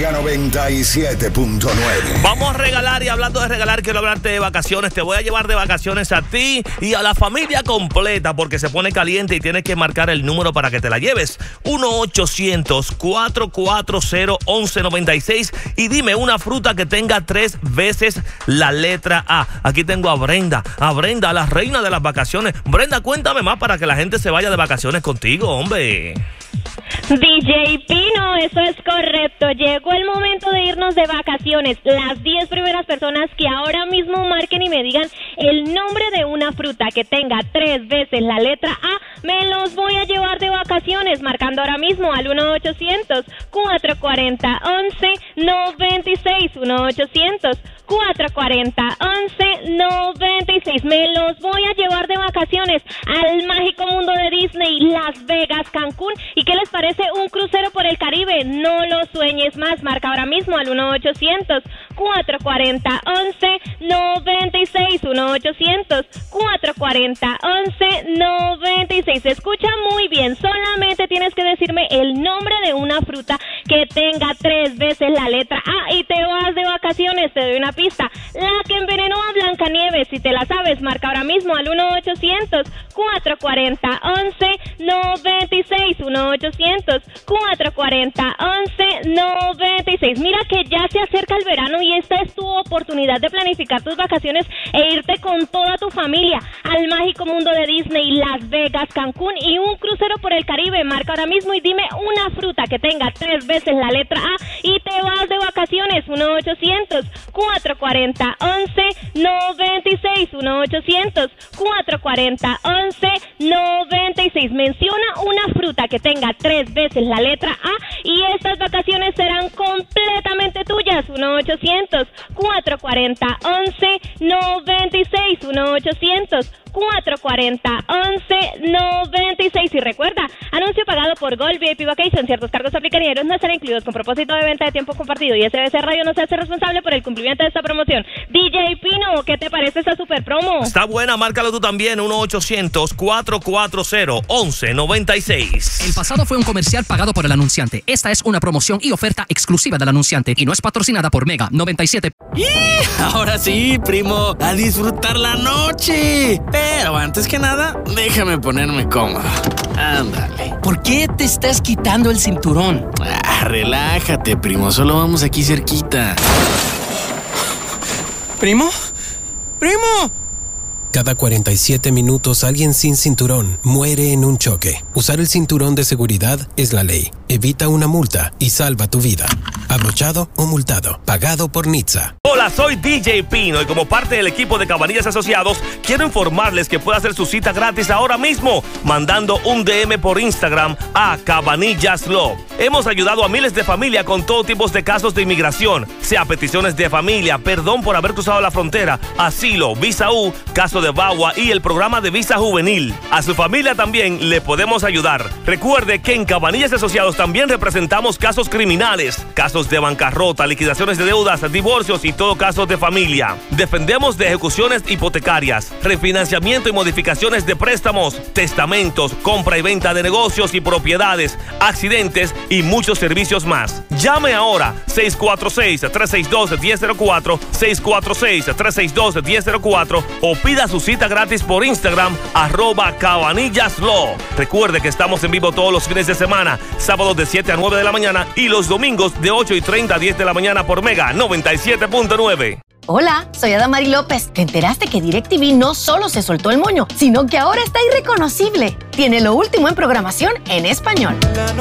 Mega 97.9. Vamos a regalar, y hablando de regalar, quiero hablarte de vacaciones. Te voy a llevar de vacaciones a ti y a la familia completa, porque se pone caliente y tienes que marcar el número para que te la lleves. 1-800-440-1196 y dime una fruta que tenga 3 veces la letra A. Aquí tengo a Brenda, la reina de las vacaciones. Brenda, cuéntame más para que la gente se vaya de vacaciones contigo, hombre. DJ Pino, eso es correcto. Llegó el momento de irnos de vacaciones. Las 10 primeras personas que ahora mismo marquen y me digan el nombre de una fruta que tenga 3 veces la letra A, me los voy a llevar de vacaciones, marcando ahora mismo al 1-800-440-1196. 1-800-440-1196. Me los voy a llevar de vacaciones al mágico mundo de Disney, Las Vegas, Cancún. ¿Y qué les parece un crucero por el Caribe? No lo sueñes más. Marca ahora mismo al 1-800-440-1196. 1-800-440-1196. Escucha muy bien. Solamente tienes que decirme el nombre de una fruta que tenga 3 veces la letra A y te vas de vacaciones. Te doy una pista. La que envenenó a Blancanieves. Si te la sabes, marca ahora mismo al 1-800-440-1196. 1-800-440-1196. Mira que ya se acerca el verano y esta es tu oportunidad de planificar tus vacaciones e irte con toda tu familia al mágico mundo de Disney, Las Vegas, Cancún y un crucero por el Caribe. Marca ahora mismo y dime una fruta que tenga 3 veces la letra A y te vas de vacaciones. 1-800-440-1196. 1-800-440-1196. Menciona una fruta que tenga 3 veces la letra A y estas vacaciones serán completamente tuyas. 1-800-440-1196. 1-800-440-1196. Y recuerda, anuncio pagado por Gold VIP Vacation. Ciertos cargos aplican y no estarán incluidos con propósito de venta de tiempo compartido. Y SBS Radio no se hace responsable por el cumplimiento de esta promoción. DJ Pino, ¿qué te parece esta super promo? Está buena, márcalo tú también. 1-800-440-1196. El pasado fue un comercial pagado por el anunciante. Esta es una promoción y oferta exclusiva del anunciante y no es patrocinada por Mega 97. Ahora sí, primo, a disfrutar la noche. Pero antes que nada, déjame ponerme cómodo. Ándale. ¿Por qué te estás quitando el cinturón? Relájate, primo, solo vamos aquí cerquita. ¿Primo? ¡Primo! Cada 47 minutos alguien sin cinturón muere en un choque. Usar el cinturón de seguridad es la ley. Evita una multa y salva tu vida. Abrochado o multado. Pagado por NHTSA. Hola, soy DJ Pino y como parte del equipo de Cabanillas Asociados quiero informarles que puede hacer su cita gratis ahora mismo mandando un DM por Instagram a Cabanillas Law. Hemos ayudado a miles de familias con todo tipo de casos de inmigración, sea peticiones de familia, perdón por haber cruzado la frontera, asilo, visa U, caso de VAWA y el programa de visa juvenil. A su familia también le podemos ayudar. Recuerde que en Cabanillas Asociados también representamos casos criminales, casos de bancarrota, liquidaciones de deudas, divorcios y todo caso de familia. Defendemos de ejecuciones hipotecarias, refinanciamiento y modificaciones de préstamos, testamentos, compra y venta de negocios y propiedades, accidentes y muchos servicios más. Llame ahora 646-362-1004, 646-362-1004 o pida su cita gratis por Instagram @CabanillasLaw. Recuerde que estamos en vivo todos los fines de semana, sábados de 7 a 9 de la mañana y los domingos de 8:30 a 10 de la mañana por Mega 97.9. Hola, soy Adamari López. ¿Te enteraste que DirecTV no solo se soltó el moño, sino que ahora está irreconocible? Tiene lo último en programación en español.